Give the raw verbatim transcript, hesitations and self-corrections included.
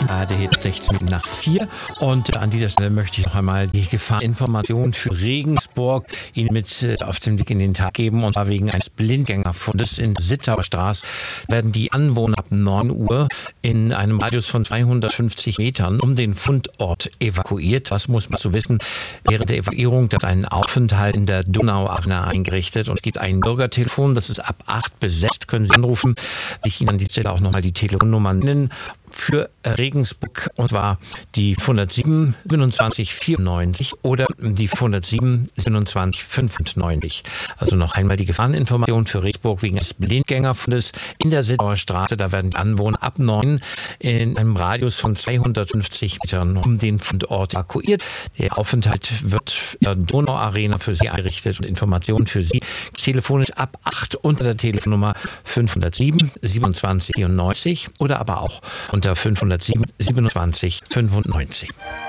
gerade sechzehn nach vier. Und an dieser Stelle möchte ich noch einmal die Gefahreninformation für Regensburg Ihnen mit auf den Weg in den Tag geben. Und zwar wegen eines Blindgängerfundes in Sittauer Straße werden die Anwohner ab neun Uhr in einem Radius von zweihundertfünfzig Metern um den Fundort evakuiert. Was muss man so wissen? Während der Evakuierung wird ein Aufenthalt in der Donauarena eingerichtet und es gibt ein Bürgertelefon, das ist ab acht besetzt, können Sie anrufen. Ich Ihnen an dieser Stelle auch nochmal die Telefonnummer nennen für Regensburg, und zwar die hundertsieben siebenundzwanzig vierundneunzig oder die hundertsieben siebenundzwanzig fünfundneunzig. Also noch einmal die Gefahreninformation für Regensburg wegen des Blindgängerfundes in der Sittauer Straße. Da werden die Anwohner ab neun in einem Radius von zweihundertfünfzig Metern um den Fundort evakuiert. Der Aufenthalt wird in der Donauarena für Sie eingerichtet und Informationen für Sie telefonisch ab acht unter der Telefonnummer fünfhundertsieben siebenundzwanzig vierundneunzig oder aber auch unter fünfhundertsieben siebenundzwanzig fünfundneunzig.